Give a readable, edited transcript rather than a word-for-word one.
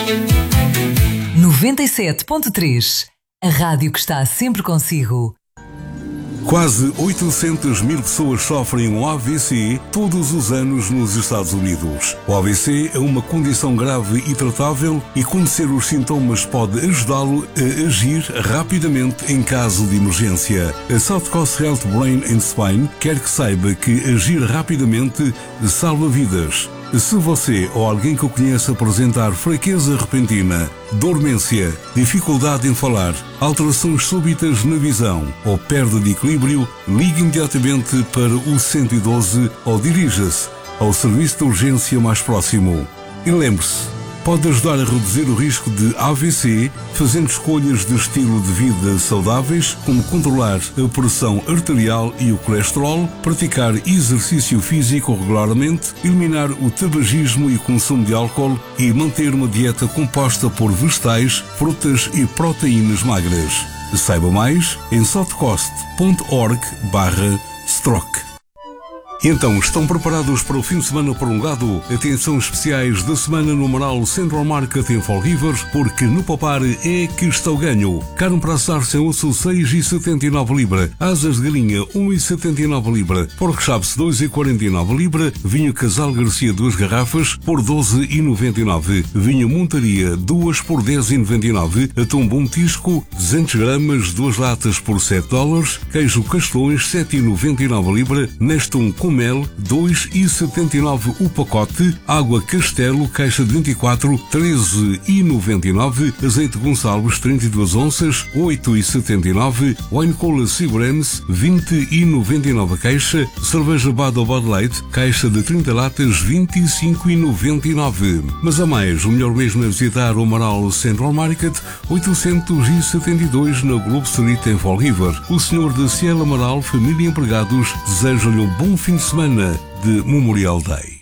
97.3, a rádio que está sempre consigo. Quase 800 mil pessoas sofrem um AVC todos os anos nos Estados Unidos. O AVC é uma condição grave e tratável e conhecer os sintomas pode ajudá-lo a agir rapidamente em caso de emergência. A South Coast Health Brain and Spine quer que saiba que agir rapidamente salva vidas. Se você ou alguém que o conhece apresentar fraqueza repentina, dormência, dificuldade em falar, alterações súbitas na visão ou perda de equilíbrio, ligue imediatamente para o 112 ou dirija-se ao serviço de urgência mais próximo. E lembre-se, pode ajudar a reduzir o risco de AVC fazendo escolhas de estilo de vida saudáveis, como controlar a pressão arterial e o colesterol, praticar exercício físico regularmente, eliminar o tabagismo e o consumo de álcool e manter uma dieta composta por vegetais, frutas e proteínas magras. Saiba mais em southcoast.org/stroke. Então, estão preparados para o fim de semana prolongado? Atenção especiais da semana no Amaral Central Market em Fall River, porque no Poupar é que está o ganho. Carne para assar sem osso 6,79 libra, asas de galinha 1,79 libra, porco chaps 2,49 libra, vinho Casal Garcia 2 garrafas por 12,99, vinho Montaria 2 por 10,99, atum Bom Tisco 200 gramas 2 latas por $7, queijo Castelões 7,99 libra, Nestum com mel 2,79 o pacote, água Castelo caixa de 24 13,99, azeite Gonçalves 32 onças 8,79, wine cola Seagrams 20,99 caixa, cerveja Bud ou Bud Light caixa de 30 latas 25,99. Mas a mais, o melhor mesmo é visitar o Amaral Central Market 872 na Globe Street em Fall River. O senhor de Cielo Amaral, família e empregados desejam-lhe um bom fim de semana de Memorial Day.